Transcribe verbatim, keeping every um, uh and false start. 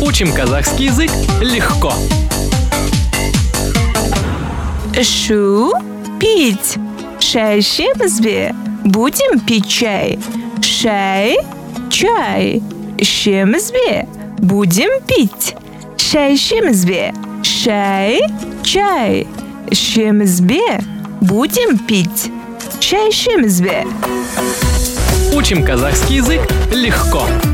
Учим казахский язык легко. Шу пить. Шай ішеміз бе? Будем пить чай. Шай, чай. Ішеміз бе? Будем пить. Шай ішеміз бе? Шай, чай. Ішеміз бе? Будем пить. Шай ішеміз бе? Учим казахский язык легко.